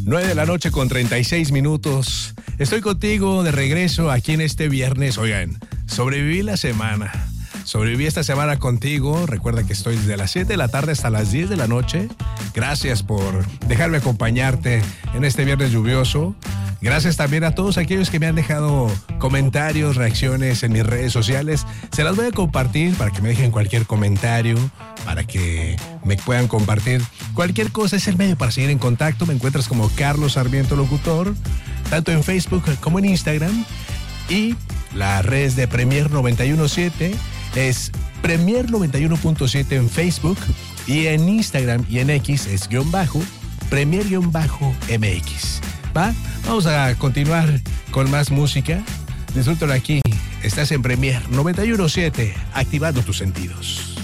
9 de la noche con 36 minutos. Estoy contigo de regreso aquí en este viernes. Oigan, sobreviví la semana. Sobreviví esta semana contigo. Recuerda que estoy desde las 7 de la tarde hasta las 10 de la noche. Gracias por dejarme acompañarte en este viernes lluvioso. Gracias también a todos aquellos que me han dejado comentarios, reacciones en mis redes sociales. Se las voy a compartir para que me dejen cualquier comentario, para que me puedan compartir cualquier cosa. Es el medio para seguir en contacto. Me encuentras como Carlos Sarmiento Locutor, tanto en Facebook como en Instagram. Y las redes de Premier 91.7 es Premier 91.7 en Facebook, y en Instagram y en X es Premier-MX. ¿Va? Vamos a continuar con más música. Disfrútalo aquí. Estás en Premier 91.7, activando tus sentidos.